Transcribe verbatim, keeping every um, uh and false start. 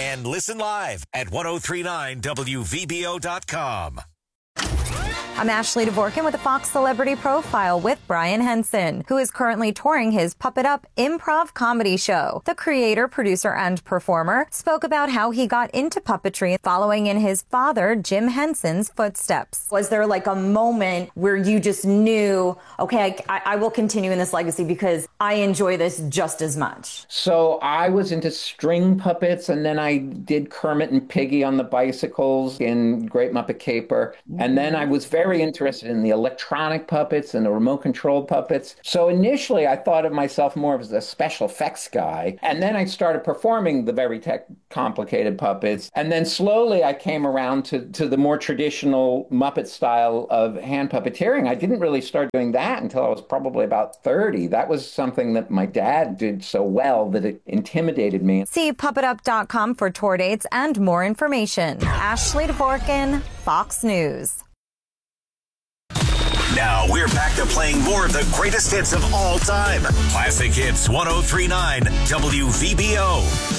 And listen live at ten thirty-nine W V B O dot com. I'm Ashley Dvorkin with a Fox Celebrity Profile with Brian Henson, who is currently touring his Puppet Up improv comedy show. The creator, producer, and performer spoke about how he got into puppetry following in his father, Jim Henson's footsteps. Was there like a moment where you just knew, okay, I, I will continue in this legacy because I enjoy this just as much? So I was into string puppets, and then I did Kermit and Piggy on the bicycles in Great Muppet Caper. And then I was very interested in the electronic puppets and the remote control puppets. So initially I thought of myself more as a special effects guy. And then I started performing the very tech complicated puppets. And then slowly I came around to, to the more traditional Muppet style of hand puppeteering. I didn't really start doing that until I was probably about thirty. That was something that my dad did so well that it intimidated me. See puppet up dot com for tour dates and more information. Ashley Dvorkin, Fox News. Now we're back to playing more of the greatest hits of all time. Classic Hits ten thirty-nine W V B O.